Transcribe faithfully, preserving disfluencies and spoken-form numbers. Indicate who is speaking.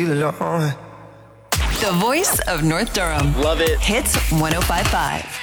Speaker 1: alone.
Speaker 2: The voice of North Durham.
Speaker 3: Love it.
Speaker 2: Hits one oh five point five.